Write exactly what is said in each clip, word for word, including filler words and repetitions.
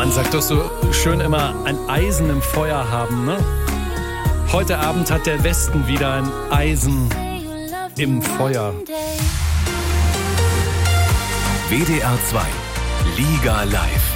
Man sagt doch so schön immer, ein Eisen im Feuer haben, ne? Heute Abend hat der Westen wieder ein Eisen im Feuer. W D R zwei Liga live.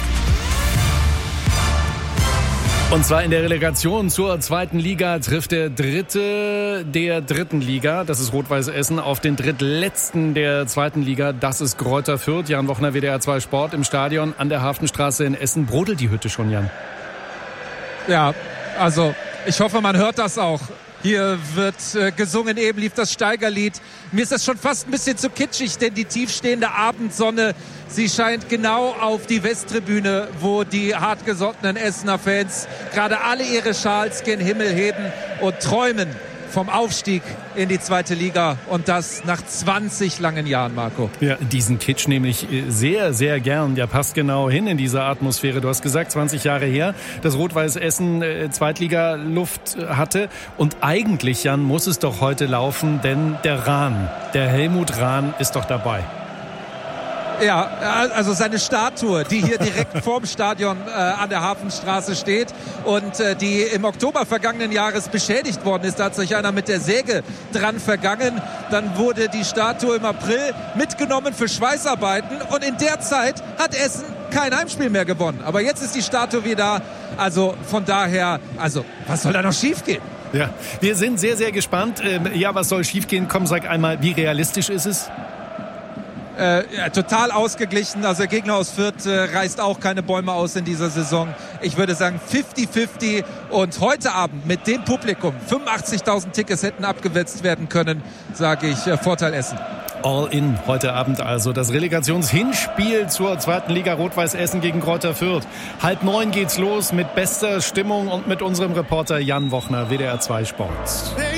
Und zwar in der Relegation zur zweiten Liga trifft der Dritte der dritten Liga, das ist Rot-Weiß Essen, auf den Drittletzten der zweiten Liga, das ist Greuther Fürth. Jan Wochner, W D R zwei Sport im Stadion an der Hafenstraße in Essen. Brodelt die Hütte schon, Jan? Ja, also ich hoffe, man hört das auch. Hier wird äh, gesungen, eben lief das Steigerlied. Mir ist das schon fast ein bisschen zu kitschig, denn die tiefstehende Abendsonne, sie scheint genau auf die Westtribüne, wo die hartgesottenen Essener Fans gerade alle ihre Schals gen Himmel heben und träumen vom Aufstieg in die zweite Liga, und das nach zwanzig langen Jahren, Marco. Ja, diesen Kitsch nehme ich sehr, sehr gern. Der passt genau hin in diese Atmosphäre. Du hast gesagt, zwanzig Jahre her, dass Rot-Weiß Essen äh, Zweitliga-Luft hatte. Und eigentlich, Jan, muss es doch heute laufen, denn der Rahn, der Helmut Rahn ist doch dabei. Ja, also seine Statue, die hier direkt vorm Stadion äh, an der Hafenstraße steht und äh, die im Oktober vergangenen Jahres beschädigt worden ist. Da hat sich einer mit der Säge dran vergangen. Dann wurde die Statue im April mitgenommen für Schweißarbeiten und in der Zeit hat Essen kein Heimspiel mehr gewonnen. Aber jetzt ist die Statue wieder, also von daher, also was soll da noch schiefgehen? Ja, wir sind sehr, sehr gespannt. Ähm, ja, was soll schiefgehen? Komm, sag einmal, wie realistisch ist es? Äh, ja, total ausgeglichen. Also der Gegner aus Fürth äh, reißt auch keine Bäume aus in dieser Saison. Ich würde sagen fünfzig fünfzig. Und heute Abend mit dem Publikum, fünfundachtzigtausend Tickets hätten abgewetzt werden können, sage ich, äh, Vorteil Essen. All in heute Abend also. Das Relegationshinspiel zur zweiten Liga Rot-Weiß Essen gegen Greuther Fürth. Halb neun geht's los mit bester Stimmung und mit unserem Reporter Jan Wochner, W D R zwei Sport.